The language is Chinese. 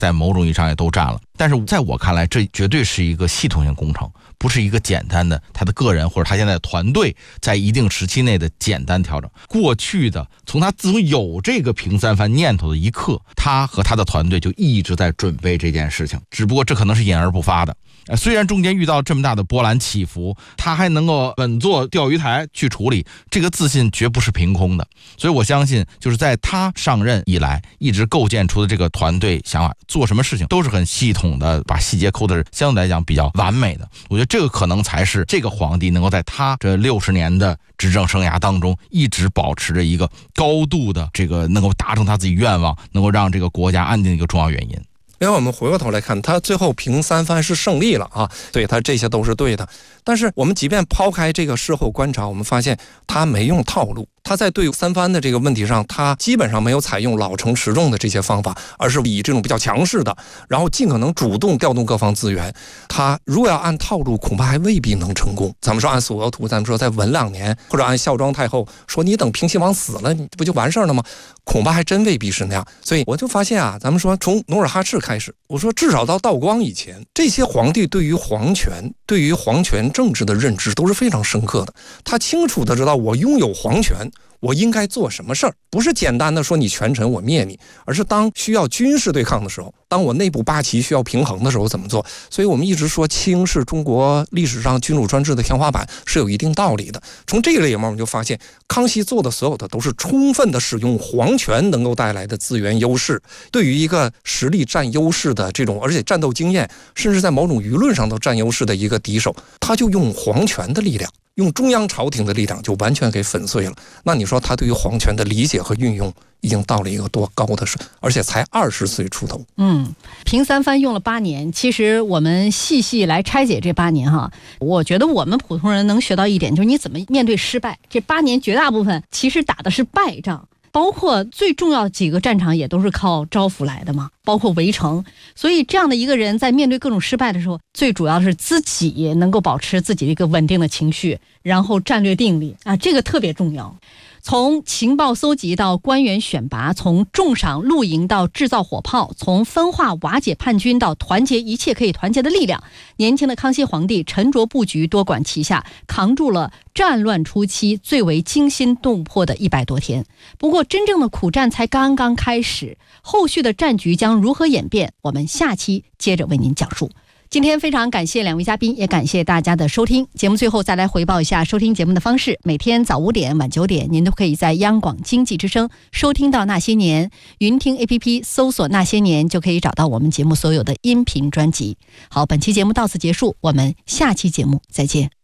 在某种意义上也都占了。但是在我看来，这绝对是一个系统性工程，不是一个简单的他的个人或者他现在的团队在一定时期内的简单调整。过去的从他自从有这个平三番念头的一刻，他和他的团队就一直在准备这件事情，只不过这可能是隐而不发的。虽然中间遇到这么大的波澜起伏，他还能够稳坐钓鱼台去处理，这个自信绝不是凭空的。所以我相信就是在他上任以来一直构建出的这个团队想法，做什么事情都是很系统的，把细节抠的相对来讲比较完美的。我觉得这个可能才是这个皇帝能够在他这60年的执政生涯当中一直保持着一个高度的这个能够达成他自己愿望，能够让这个国家安定的一个重要原因。 因为我们回过头来看，他最后平三番是胜利了啊，对，他这些都是对的。但是我们即便抛开这个事后观察，我们发现他没用套路，他在对三番的这个问题上，他基本上没有采用老成持重的这些方法，而是以这种比较强势的，然后尽可能主动调动各方资源。他如果要按套路，恐怕还未必能成功。咱们说按索额图，咱们说在文2年，或者按孝庄太后说你等平西王死了，你不就完事儿了吗？恐怕还真未必是那样。所以我就发现啊，咱们说从努尔哈赤开始，我说至少到道光以前，这些皇帝对于皇权政治的认知都是非常深刻的。他清楚的知道我拥有皇权，我应该做什么事儿，不是简单的说你权臣我灭你，而是当需要军事对抗的时候，当我内部八旗需要平衡的时候怎么做。所以我们一直说清是中国历史上君主专制的天花板，是有一定道理的。从这个里面我们就发现，康熙做的所有的都是充分的使用皇权能够带来的资源优势，对于一个实力占优势的这种，而且战斗经验甚至在某种舆论上都占优势的一个敌手，他就用皇权的力量，用中央朝廷的力量就完全给粉碎了。那你说他对于皇权的理解和运用已经到了一个多高的水，而且才20岁出头。 平三番用了8年，其实我们细细来拆解这8年哈，我觉得我们普通人能学到一点，就是你怎么面对失败。这8年绝大部分其实打的是败仗，包括最重要的几个战场也都是靠招抚来的嘛，包括围城。所以这样的一个人在面对各种失败的时候，最主要的是自己能够保持自己的一个稳定的情绪，然后战略定力啊，这个特别重要。从情报搜集到官员选拔，从重赏露营到制造火炮，从分化瓦解叛军到团结一切可以团结的力量，年轻的康熙皇帝沉着布局，多管齐下，扛住了战乱初期最为惊心动魄的100多天。不过真正的苦战才刚刚开始，后续的战局将如何演变，我们下期接着为您讲述。今天非常感谢2位嘉宾，也感谢大家的收听。节目最后再来回报一下收听节目的方式，每天早5点晚9点您都可以在央广经济之声收听到那些年，云听 APP 搜索那些年就可以找到我们节目所有的音频专辑。好，本期节目到此结束，我们下期节目再见。